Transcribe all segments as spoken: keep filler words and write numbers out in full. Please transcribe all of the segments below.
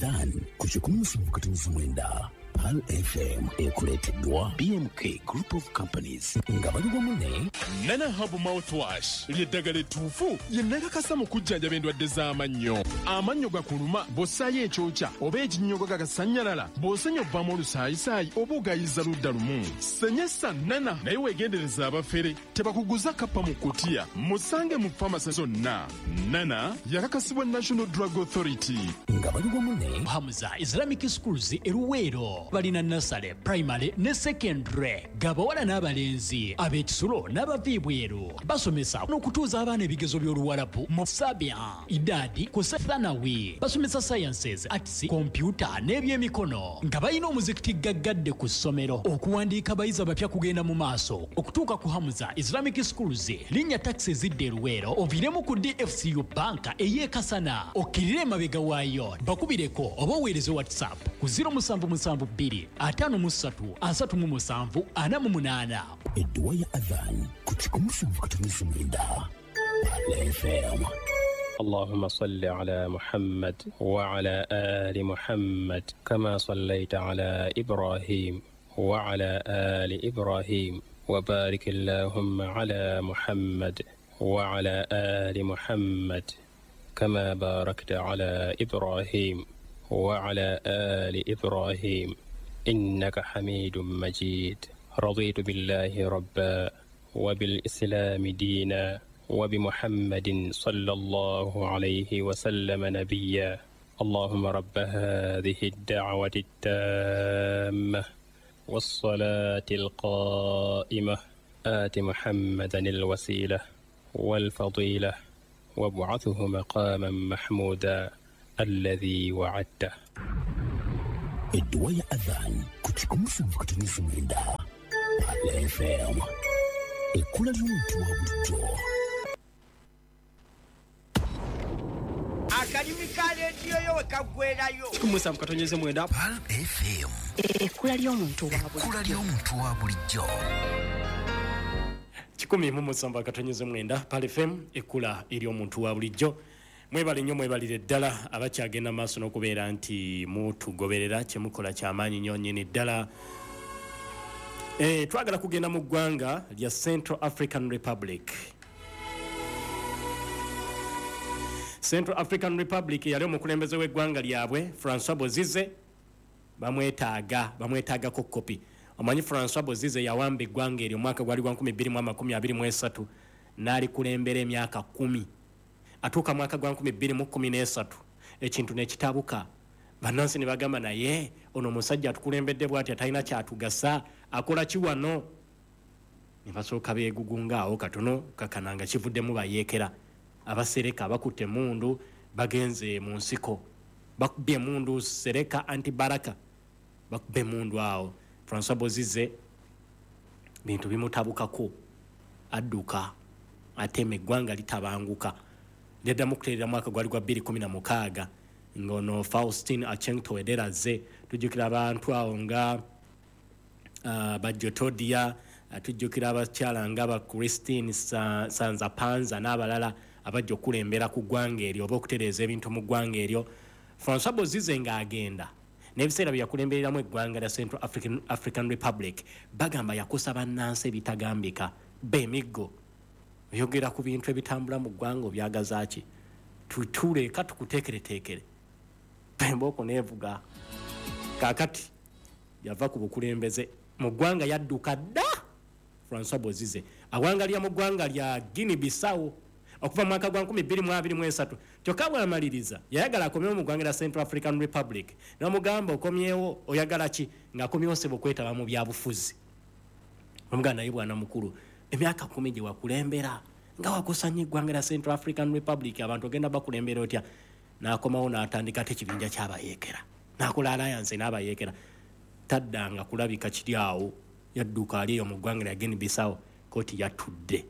Adhan kuchukua mkutano mwenda Pal F M ekuleteddwa B M K Group of Companies nga bali wamunne Nana Hub Mouthwash ly'eddagala ettuufu lye nnakakasa mu kujjanjaba endwadde z'amannyo. Amannyo gakuluma bw'ossaayo ekyokya oba ekinnyogo gagasannyalala bw'osenya obbamu olusaayisaayi oba ogayiza ludda lumu. Senyesa Nana naye weegendereza abafere tebakuguza kappa mu kkutiya. Musange mu famasi zonna. Nana yakakasibwa National Drug Authority. nga bali wamunne Hamza Islamic Schools eruweero balina nasale primary ne secondary gabawala n'abalenzi ab'ekisulo n'abaviibweru basomesa n'okutuuza abaana ebigezo by'oluwalabu mu sabia idadi ku sethanawi basomesa sciences arts computer n'ebyemikono nga balina omuzikiti gaggadde ku ssomero okuwandiika abayizi abapya kugenda mu maaso okutuuka ku Hamza Islamic Schools linnya taxi ezidde eruweero oviiremu ku D F C U banka ey'ekasana okkirire emabega waayo bakubireko oba oweereze whatsapp ku zero seven seven two atano musatu asatu mu musanvu ana mu munaana. edduwa ya Adhan kuchukua mkutano mwenda Pal F M. اللهم صل على محمد وعلى آل محمد كما صليت على إبراهيم وعلى آل إبراهيم وبارك اللهم على محمد وعلى آل محمد كما باركت على إبراهيم وعلى آل إبراهيم إنك حميد مجيد. رضيت بالله ربا وبالإسلام دينا وبمحمد صلى الله عليه وسلم نبيا. اللهم رب هذه الدعوة التامة والصلاة القائمة آت محمدا الوسيلة والفضيلة وابعثه مقاما محمودا الذي وعدته. edduwa ya Adhan kuchukua mkutano mwenda Pal F M ekula ly'omuntu wa bulijjo. Akalimu ka leediyo yo we kaggwerayo Kumusa mukatonyeze mwenda Pal F M ekkula ly'omuntu wa bulijjo. ekula ly'omuntu wa bulijjo. kikumi mu musamba katonyeze mwenda Pal F M ekkula ery'omuntu wa bulijjo. Mwebale nnyo mwebalire ddala abakyagenda maaso n'okubeera nti mutugoberera kye mukola ky'amaanyi nnyo nnyini ddala. Eh, twagala kugenda mu ggwanga lya Central African Republic. Central African Republic yali omukulembeze w'eggwanga lyabwe Francois Bozize bamwetaaga bamwetaagako kopi. Omanyi Francois Bozize yawamba eggwanga eryo omwaka gwali gwa nkumi bbiri mu amakumi abiri mu esatu n'ali kulembera emyaka kumi. Atuuka mwaka gwa nkumi bbiri mu kkumi n'esatu ekintu ne kitabuka. Bannansi ne bagamba naye ono omusajja atukulembedde bw'ati atalina kyatugasa akola ki wano. Ne basooka beegugunga awo katono kakananga kivuddemu bayeekera. Abasereka bakutte mundu bagenze mu nsiko bakubye mundu Sereka Antibaraka bakubye mundu awo. Francois Bozize bintu bimutabukako adduka atema eggwanga litabanguka. Ndeddamu kuteerera mwaka gwali gwa bbiri kumi na mukaaga ngono Faustin Acheng Toederaze tujjukira abantu awo nga uh, Bajotodia tujjukira abakyala nga ba Christine Sa, Sanza Panza n'abalala abajja okulembera ku ggwanga eryo oba okutereeza ebintu mu ggwanga eryo. Francois Bozize ng'agenda n'ebiseera bye yakulembereramu eggwanga lya Central African, African Republic bagamba yakosa bannansi ebitagambika b'emiggo yogera ku bintu ebitambula mu ggwanga obyagazaaki tutuleka tukuteekereteekere Bembooko neevuga kaakati yava ku bukulembeze mu ggwanga yadduka dda Francois Bozize awangalya mu ggwanga lya Guinea Bissau okuva mwaka gwa nkumi bbiri mu abiri mu esatu kyokka bw'amaliriza yayagala akomyewo mu ggwanga lya Central African Republic n'omugamba okomyewo oyagala ki ng'akomyewo sebo kwetaba mu byabufuzi. Omuganda naye bwana mukulu emyaka kumi gye wakulembera nga wakusanya eggwanga lya Central African Republic abantu ogenda bakulembera otya. N'akomawo n'atandika te ekibinja ky'abayeekera n'akola alliance n'abayeekera taddanga kulabika kiri awo yadduka ali eyo mu ggwanga lya Guinea Bissau kooti yatudde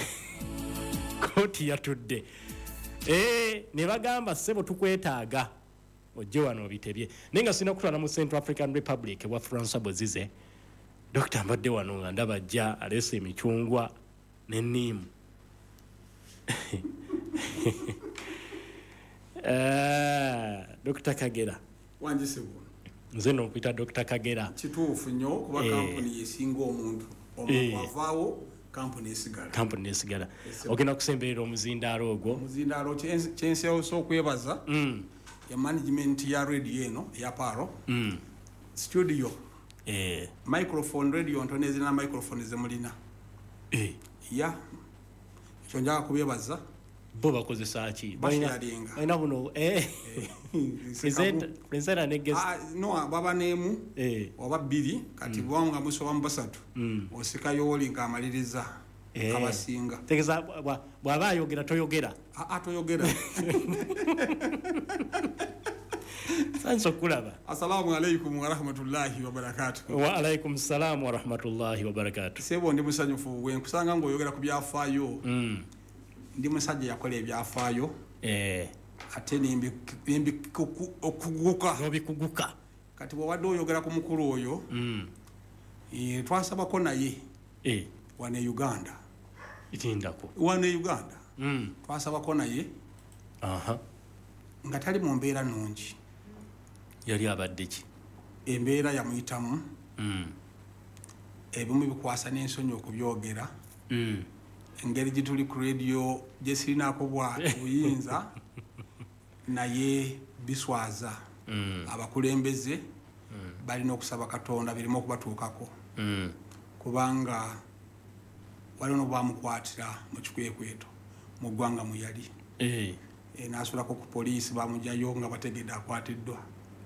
kooti yatudde eh ne bagamba sebo tukwetaaga ojje wano obitebye naye nga sina kutwala mu Central African Republic wa Francois Bozize. Dokita mbadde wano nga ndaba ajja aleese emicungwa n'enniimu. Uh, Dokita Kagera wanjisibu nze nokuyita Doctor Kagera kituufu nnyo kuba Eh. kampuni yesinga omuntu omuntu Eh. avaawo kampuni esigala kampuni esigala ogenda kusemberera omuzindaalo ogwo omuzindaalo kyenseosa okwebaza Mm. ya management ya radio eno ya Paro Mm. studio Eh. microphone radio ntono ezina microphone zemulina Eh. ya ekyo njaga kubyebaza bo bakozesa ki Basharinga. balina buno eh presenter presenter negezi Ah, no baba nemu eh oba bbiri kati Mm. bwanga musoba mbasatu Mm. osikayo oli nkamaliriza Eh. abasinga tegeza bwa- bwaba ayogera toyogera atoyogera sanso kulaba assalamu alaikum wa rahmatullahi wa barakatuh wa alaikum salam wa rahmatullahi wa barakatuh sebo ndi musanyufu we nkusanga ngoyogera ku byafaayo mm. ndi musajja yakola ebyafaayo eh ate nimbi nimbi kuku- okuguka nobikuguka kati bwabadde oyogera ku mukulu oyo mm. eh, twasabako naye eh wane Uganda itindako wane Uganda mm. twasabako naye aha nga tali mu mbeera nnungi yali abadde ki embeera yamuyitamu mm. ebimu bikwasa n'ensonyi okubyogera mm. engeri gituli ku radio gyesirinako bwa obuyinza naye biswaza mm. abakulembeze mm. balina okusaba Katonda birimo okubatuukako mm. kubanga waliwo nobamukwatira mu kikwekweto mu ggwanga mu yali eh e, nasulako ku poliisi bamugyayo nga bategedde akwatiddwa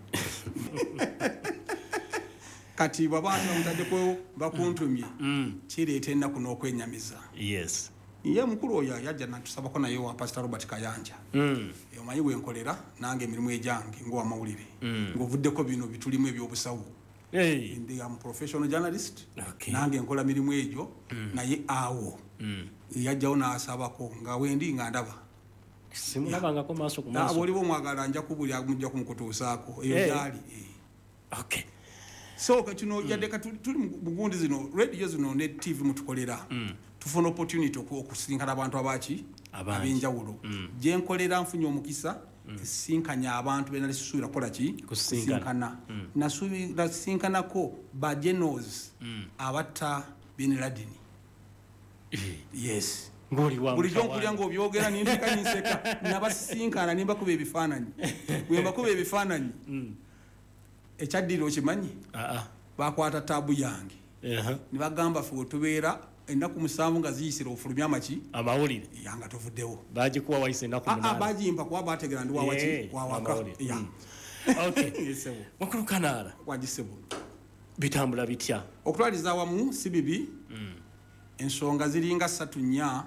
kati babantu bamutaddeko bakuntumye mm. kireeta ennaku n'okwenyamiza yes ye mukulu oyo yajja natusabako naye wa Pastor Robert Kayanja mm. omanyi wenkolera nange emirimu egyange ng'owamawulire Mm. ng'ovuddeko bino bitulimu ebyobusawo hey ndi am professional journalist okay nange nkola mirimu egyo mm. naye awo mm. yajjawo n'asabako nga wendi nga ndaba simulabangako maaso ku abo maaso oliwo mwagala nja kubuli mujja kumukutuusaako eyo Eh. gyali okay so kino yadde ka tuli tuli mu bugundi zino radio zino ne T V mutukolera mm. tufuna opportunity oku- okusisinkana abantu abaki Abangi. ab'enjawulo Mm. gye nkolera nfunye omukisa sinkanya abantu be nali sisuubira kukola ki Kusinkana. kusinkana nasubi nasinkanako ba generals Mm. abatta bin Laden Eh. yes ngoli wa bulijjo mutawaana. nkulya ng'obyogera nindika ninseka nabasinkana nimbakuba ebifaananyi bwe mbakuba ebifaananyi Mm. ekyaddira okimanyi ah ah bakwata taabu yange eh ne bagamba fe wetubeera ennaku musanvu nga ziyisira ofulumya amaki amawulire yanga tuvuddewo bagikuwa wayise ennaku aa munaana bagimpa kuba bategera ndi wawaki Eh, wawaka amawulire. ya Mm. okay Yesewo. mukulu kanaala wagisebo bitambula bitya okutwaliza awamu si bibi ensonga ziringa ssatu nnya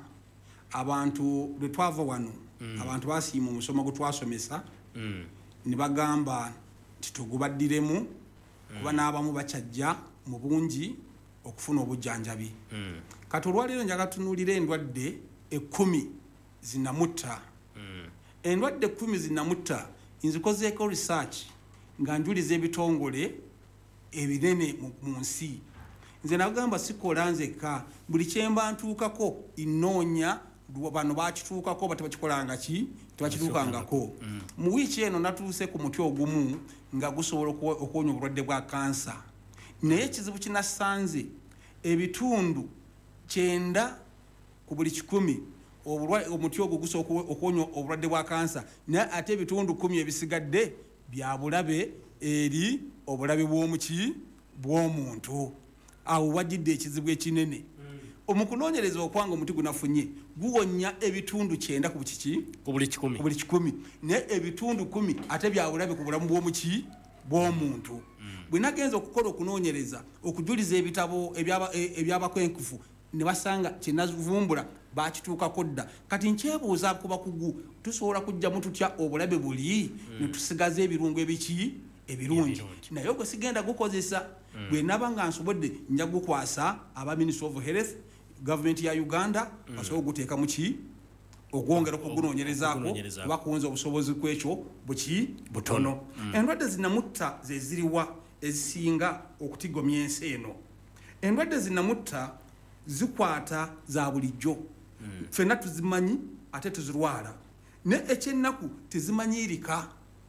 abantu lwe twava wano abantu basiima omusomo gwe twasomesa mm. ne bagamba nti tugubaddiremu kuba n'abamu bakyajja mu bungi okufuna obujjanjabi Mm. kati olwaleero njaga tunuulira endwadde ekkumi zinamutta Mm. endwadde ekkumi zinamutta nzikozeeko research nga njuliza ebitongole ebinene mu- mu nsi nze nagamba sikola nzekka buli kyemba ntuukako inoonya lwa- bano bakituukako ba tebakikolanga ki tebakituukangako mu wiiki eno natuuse ku muti ogumu nga gusobola okuwo- okuwonya obulwadde bwa kansa naye ekizibu kinasanze ebitundu kyenda ku buli kikumi obulwa- omuti ogwo gusobola okuwo- okuwonya obulwadde bwa kansa naye ate ebitundu kumi ebisigadde bya bulabe eri obulabe bw'omuki bw'omuntu awo wajjidde ekizibu ekinene omukunoonyereza okwanga omuti gunafunye guwonya ebitundu kyenda ku bukiki ku buli kikumi ku buli kikumi naye ebitundu kumi ate bya bulabe ku bulamu bw'omuki bw'omuntu bwe nagenza okukola okunoonyereza okujuliza ebitabo ebyaba- e- ebyabakwenkufu ne basanga kyenavumbula bakituukako dda kati nkyebuuza ku bakugu tusobola kujjamu tutya obulabe buli ne tusigaza ebirungo ebiki ebirungi Ebirungi. naye gwe sigenda gukozesa bwe naba nga nsobodde nja gukwasa aba ministry of health gavumenti ya Uganda basobole oguteeka mu ki ogwongera okugunoonyerezaako okugunoonyerezaako. bakuwunza obusobozi kwekyo buki butono endwadde zinamutta zeziriwa ezisinga okutigomya ensi eno endwadde zinamutta zikwata za bulijjo ffenna tuzimanyi ate tuzirwala ne ekyennaku tezimanyirika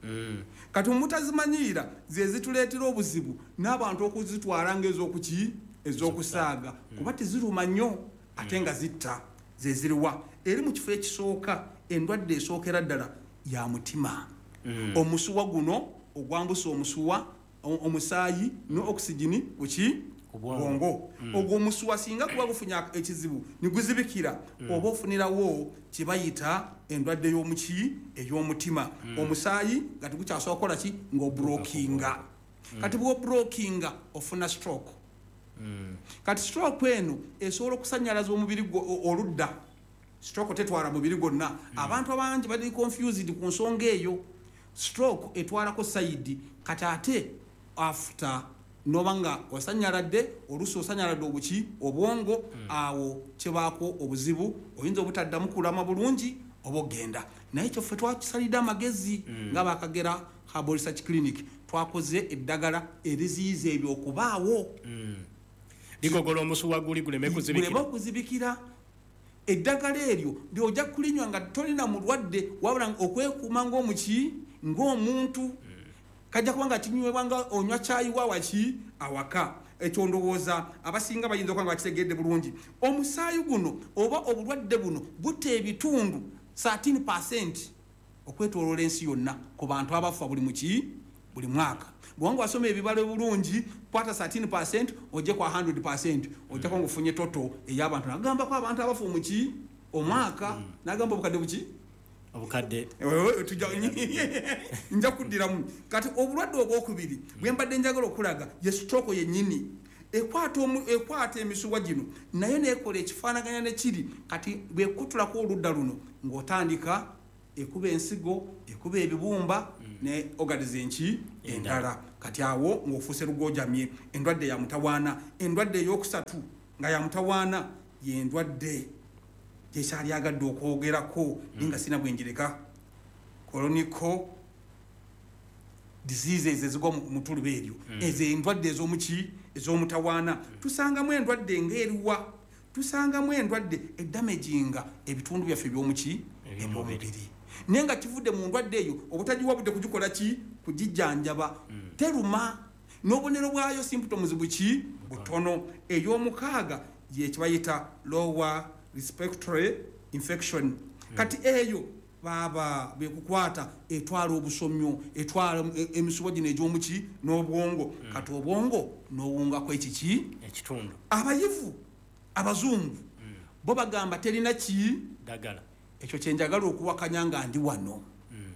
mm. kati mutazimanyiira ze zituleetera obuzibu n'abantu okuzitwala ng'ez'okuki ez'okusaaga mm. kuba teziruma nnyo ate nga zitta ze ziriwa eri mu kifo ekisooka endwadde esookera ddala ya mutima mm. omusuwa guno ogwambusa omusuwa omusaayi ne okisigini kuki bwongo mm. ogwo omusuwa singa kuba gufunya ekizibu niguzibikira mm. oba ofunirawo kibayita endwadde y'omuki ey'omutima mm. omusaayi nga tegukyasobola kukola ki ng'obrokinga mm. kati bw'obrokinga ofuna stroke mm. kati stroke eno esobola okusanyalaza omubiri oludda stroke tetwala mubiri gwonna mm. abantu abangi bali confused ku nsonga eyo stroke etwalako side kati ate after nobanga wasanyaladde olusi osanyaladde obuki obwongo mm. awo kibaako obuzibu oyinza obutaddamu kulama bulungi obogenda naye ekyo ffe twakisalidde amagezi mm. nga bakagera Herbal Research Clinic twakoze eddagala eriziyiza ebyo okubaawo mm. ligogola omusuwa guli guleme kuzibikira guleme okuzibikira eddagala eryo lyojja kulinywa nga tolina mulwadde wabula okwekuuma ng'omuki ng'omuntu mm. kajja kubanga kinywebwa nga onywa caayi wawaki awaka ekyo ndowooza abasinga bayinza okuba nga bakitegedde bulungi omusaayi guno oba obulwadde buno butta ebitundu thirteen percent okwetooloola ensi yonna ku bantu abafa buli muki buli mwaka bwanga wasoma ebibalo bulungi kwata thirteen percent ojje kwa one hundred percent ojja kwa ngufunye toto ey'abantu nagamba ko abantu abafa muki omwaka mm. nagamba obukadde buki obukadde tujja nja kuddiramu kati obulwadde obwokubiri bwe mbadde njagala okulaga ye stroke yennyini ekwata ekwata emisuwa gino naye neekola ekifaanaganya ne kiri kati bwekutulako oludda luno ng'otandika ekuba ensigo ekuba ebibumba mm. ne ogadiza enki endala kati awo ng'ofuuse lugojamye endwadde ya mutawaana endwadde ey'okusatu nga ya mutawaana yendwadde gyekyali agadde okwogerako mm. nga sina bwenjireka koloniko diseases ezigwa mu tuluba eryo mm. ezo endwadde ez'omuki ez'omutawaana mm. tusangamu endwadde ng'eriwa tusangamu endwadde eddamaginga ebitundu byaffe by'omuki eby'omubiri naye nga kivudde mu ndwadde eyo obutagiwa budde kugikola ki kugijjanjaba mm. teruma n'obubonero bwayo symptoms buki butono ey'omukaaga yekibayita lower respiratory infection mm. kati eyo baba bekukwata etwala obusomyo etwala emisuwa gino egy'omuki n'obwongo mm. kati obwongo n'owungako ekiki ekitundu abayivu abazungu mm. bo bagamba terina ki dagala ekyo kyenjagala okuwakanya nga ndi wano mm.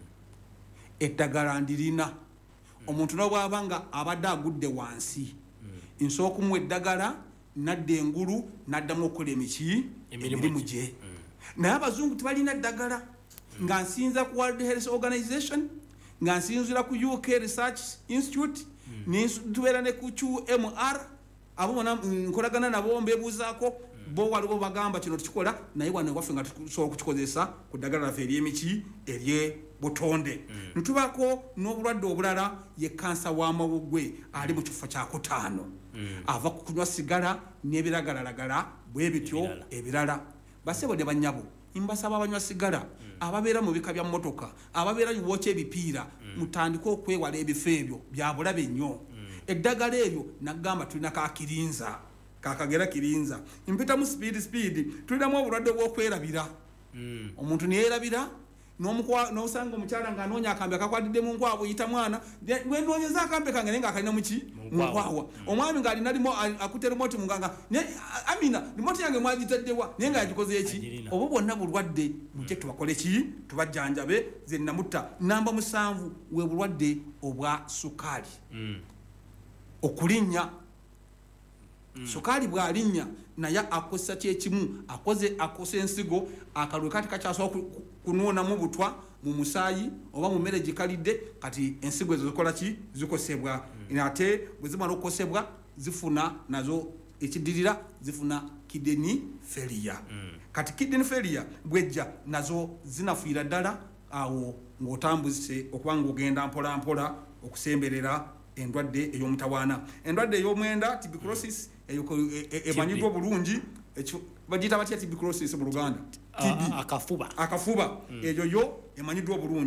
eddagala ndirina mm. omuntu n'obwaba nga abadde agudde wansi mm. nsooka mu eddagala nadda engulu naddamu okukola emiki emirimu gye mm. naye abazungu tebalina ddagala mm. nga nsinza ku World Health Organization nga nsinzira ku U K Research Institute mm. tubeera ne ku Q M R abo bona nkolagana nabo mbebuuzaako mm. bo waliwo bagamba kino tukikola naye wano waffe nga tusobola okukikozesa ku ddagala laffe ery'emiki erye butonde mm. nitubako n'obulwadde obulala ye kansa w'amawuggwe ali mu kifo kyakutaano mm. ava ku kunywa sigala n'ebiragalalagala bwe bityo ebirala basebo ne bannyabo mbasaba abanywa sigala mm. ababeera mu bika bya mmotoka ababeera yuwooka ebipiira mm. mutandike okwewala ebifo ebyo bya bulabe nnyo mm. eddagala eryo nagamba tulina kakirinza kakagera kirinza mpita mu speed speed tulinamu obulwadde bw'okwerabira mm. omuntu niyerabira n'omukwa n'osanga omukyala ng'anoonya akambe akakwadidde mu nkwawa buyita mwana bwe nnoonyeza akambe kange naye ng'akalina muki mu nkwawa mm. omwami ng'alina limo akutte remote munganga amina remote yange mwagitaddewa naye nga yagikoze eki obo bwonna bulwadde mujje tubakole ki tubajjanjabe ze namutta namba musanvu we bulwadde obwa sukaali mm. okulinnya mm. sukaali bw'alinnya naye akozesa kyekimu akoze akose ensigo akalwe kati kakyasobola kunuunamu butwa mu musaayi oba mu mmere gikalidde kati ensigo ezo zikola ki zikosebwa mm. ate bwe zimala okukosebwa zifuna nazo ekiddirira zifuna kidney failure mm. kati kidney failure bwejja nazo zinafiira ddala awo ng'otambuzise okuba ng'ogenda mpola mpola okusemberera endwadde ey'omutawaana endwadde ey'omwenda tuberculosis emanyiddwa bulungi bagiyita batya tuberculosis mu Luganda akafuba akafuba eyo yo emanyiddwa bulungi